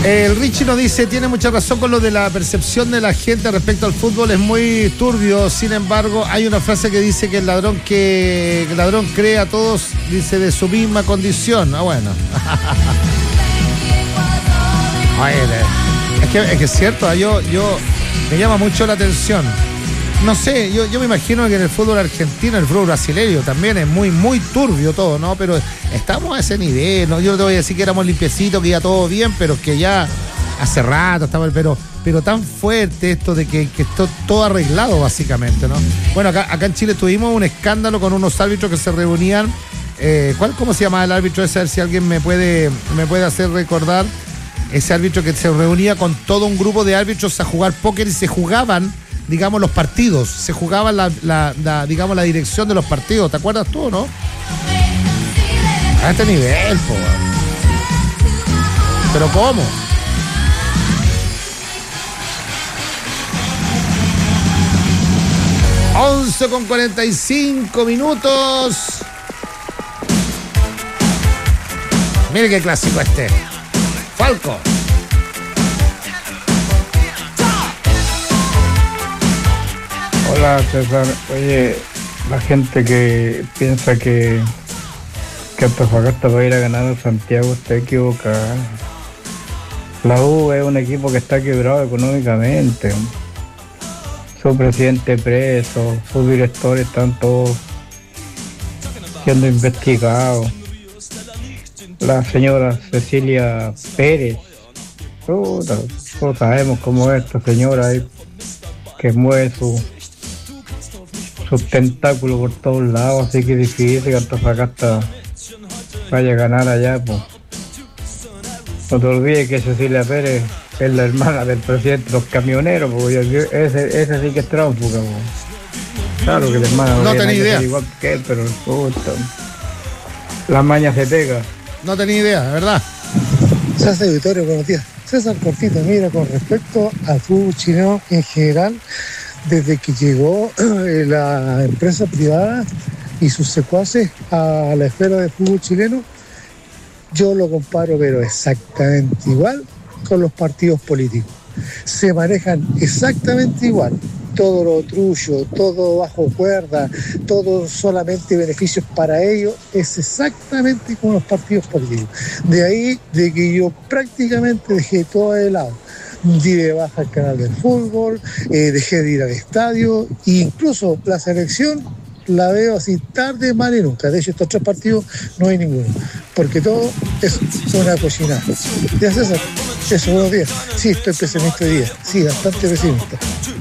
El Richie nos dice, tiene mucha razón con lo de la percepción de la gente respecto al fútbol, es muy turbio. Sin embargo, hay una frase que dice que el ladrón cree a todos, dice, de su misma condición. Ah, bueno. Oye, es que es cierto, yo me llama mucho la atención. No sé, yo me imagino que en el fútbol argentino, el fútbol brasileño también es muy, muy turbio todo, ¿no? Pero estamos a ese nivel, ¿no? Yo no te voy a decir que éramos limpiecitos, que iba todo bien, pero que ya hace rato estamos, pero tan fuerte esto de que está todo arreglado, básicamente, ¿no? Bueno, acá en Chile tuvimos un escándalo con unos árbitros que se reunían. ¿Cómo se llamaba el árbitro ese? A ver si alguien me puede hacer recordar. Ese árbitro que se reunía con todo un grupo de árbitros a jugar póker y se jugaban, digamos, los partidos, se jugaba digamos, la dirección de los partidos. ¿Te acuerdas tú, no? A este nivel, po. ¿Pero cómo? (11:45). Mire qué clásico este. Falco. Hola, César. Oye, la gente que piensa que Antofagasta va a ir a ganar a Santiago está equivocada. La U es un equipo que está quebrado económicamente. Su presidente preso, sus directores están todos siendo investigados. La señora Cecilia Pérez, todos sabemos cómo es esta señora ahí, que mueve sus tentáculos por todos lados, así que es difícil que Antofagasta vaya a ganar allá, pues. No te olvides que Cecilia Pérez es la hermana del presidente de los camioneros, porque ese sí que es tránsfuga, pues. Claro que la hermana no tenía idea. Igual que él, pero la maña se pega. No tenía idea, de verdad. César Vittorio, buenos días. César Cortito, mira, con respecto al fútbol chileno en general, desde que llegó la empresa privada y sus secuaces a la esfera del fútbol chileno, yo lo comparo, pero exactamente igual con los partidos políticos. Se manejan exactamente igual. Todo lo trullo, todo bajo cuerda, todo solamente beneficios para ellos, es exactamente como los partidos políticos. De ahí de que yo prácticamente dejé todo de lado. Di de baja el canal del fútbol, dejé de ir al estadio, e incluso la selección la veo así tarde, mal y nunca. De hecho, estos 3 partidos no hay ninguno, porque todo es una cochinada. Ya, César, eso, buenos días. Sí, estoy pesimista hoy día, sí, bastante pesimista.